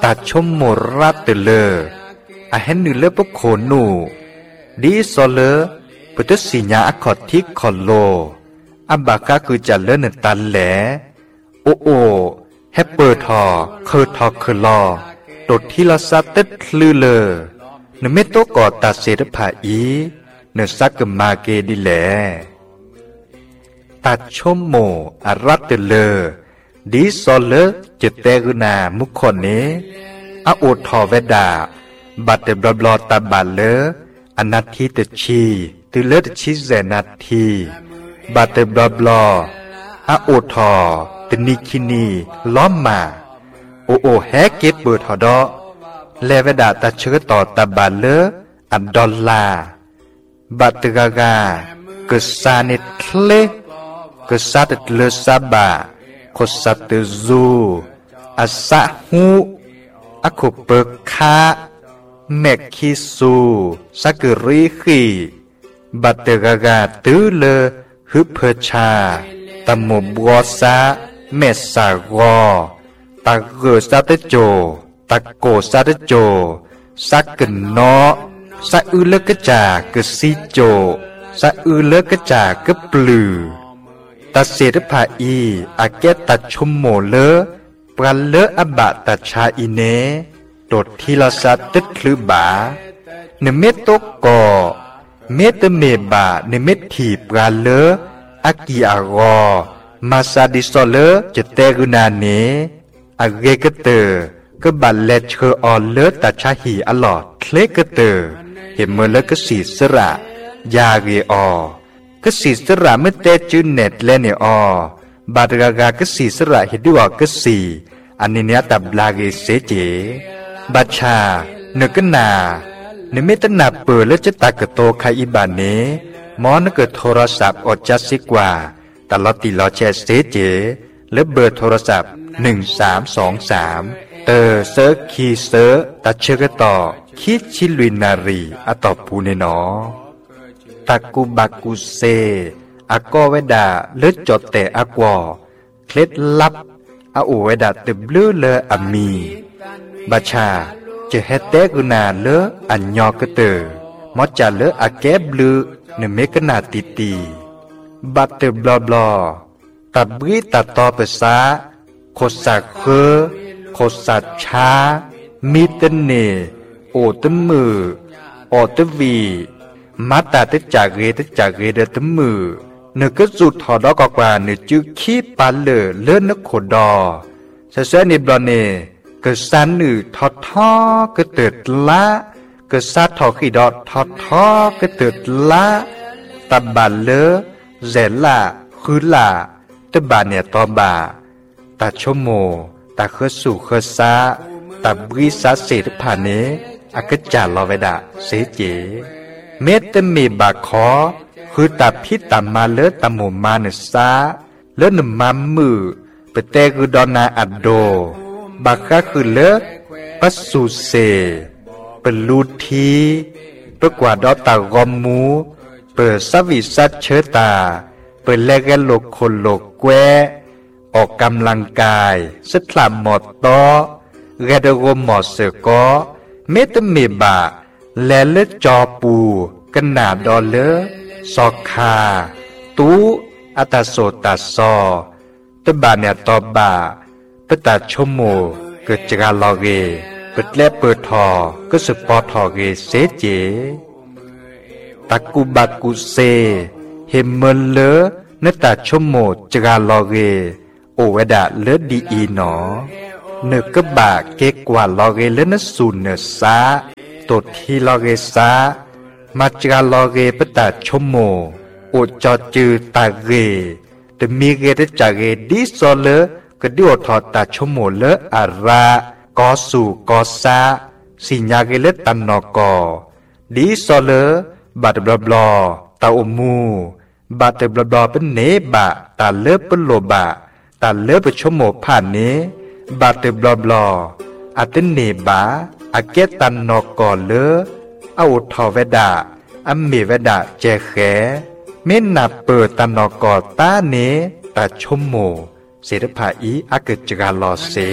ตัดชมโมรัตเตเลออาเห็นนึเลปโคนูดีโซเลปุตสิญาอคอทิคอโลอับบากาคือจะเลินตันแหลโอโอเฮเปอร์ทอเคอทอเคลอตดที่ละซาติดลือเลเนเมโตกอตาเสดผาอีเนซักกมาเกดิแลตัดชมโมอารัตเตเลดีโซเลจะเตกุนามุขคนนี้อาโอทอเวดาบัดเดบลอตาบาเลอนัตทีตชีตุเลตชิเซนัตทีบัดเดบลออาโอทอตนิคินีล้อมมาโอแฮเก็บเบิดหอดอเลเวดาตาเชื้อต่อตาบาเลอันดอลลาบัดเดกากากษาเนตเลกษาตเลซาบาโคสัตซูอาสะหูอคุเปคาเมกคิสูสักริขีบัตเตกากาตือเลฮึเพชาตมบัวซาเมสากอตะเกซาตโจตะโกซาตโจสักกนอสะอืเลกจากะซิโจสะอืเลกจากะปลือตัดเสดผาอีอาเกตัดชมโมเลปรันเลอบะตัดชาอิเนตดทีละสัตติดคลือบาเนเมตโตกอเมตเมบาเนเมตถีปรันเลอากีอารอมาซาดิโซเลจะเตกุนาเนอาเกกเตก็บัลเลเชอออนเลตัดชาหีอลอดเคลกเตเห็นเมื่อเลกสีสระยาเกอกสีสระเมื่อเตจุนเน็ตเลเนอบาดกากากสีสระเห็นด้วยกสีอันนี้เนี่ยตับลาเกเสเจบัชาเนกนาเนเมตนาเปิดและจะตากโตไคอิบานเนมอนเกิดโทรศัพท์อดจัดสิกว่าตลอดตีลอแชเสเจและเบอร์โทรศัพท์1323เตอเซอร์คีเซอร์ตัดเชกต่อคิดชิลุยนารีอตอปูเนนอตะกุบักกุเซอากอเวดาเลือดจดแต่อากวอเคล็ดลับอาโอเวดาตึบลือเลออามีบัชาจะเฮเตกุนาเลออันยอกเตอมอจาเลออาแกบลือเนเมกนาติตีบัตเตบลอบลอตับรีตัดต่อภาษาโคสักเคอโคสักชามีตเนโอตมือโอตวีมาตาตจากเรเดตมือเนก็จุดถอดอกกว่าเนจือขี้ปาเลเลื่อนนกขดอเสเนบลเนก็สันนืทอทอก็เติดละก็สัทอขีดอทอทอก็เติดละตบาเลเจล่าคือละตบาเนตอบาตาชโมตาเคสุเคซาตาบริษาเสดผาเนอากจาลอเวดาเสเจเมตเมบาขอคือตาพิตามาเลตาโมมาเนซาเลนมามือเปเตคือดอนาอัดโดบาคาคือเลปัสสุเซเปลูทีเปกว่าดอตากอมูเปิดสวิสัชเชตาเปิดแลกโลกคนโลกแกวออกกำลังกายสถลามหมดตอแกดโกหมอเสกอเมตเมบาแลเลจอปูกันนาดอเลสอคาตูอัตโสตัสซอตบาเนตอบาปตาชโมเกิดจากลอเกเปิดแลเปิดทอก็สปอทอเกเสเจตะกุบักกุเซเฮมเมเลนตาชโมจากลอเกโอเวดาเลดีอีหนอเนกบาเกกว่าลอเกเลนสุนเนซาตดที่ลอเกซามาจากลอเกปตาชโมโอจอจือตาเกแต่มีเกตจากเกดิโซเลก็ดิโอทอตาชโมเลอารากอสูกอซาสิญญาเกเลตันนอกอดิโซเลบัดบลบลอตาอมูบัดบลบลอเป็นเนบะตาเลเป็นโลบะตาเลเป็นชโมผ่านเนบัดบลบลออัตเนบะอาเกตันนอกอเลเอาทอเวดาอัมเมเวดาเจแขเม่นนับเปิดตันนอกอตาเนตาชโมเสดผาอีอาเกจกาลอเซ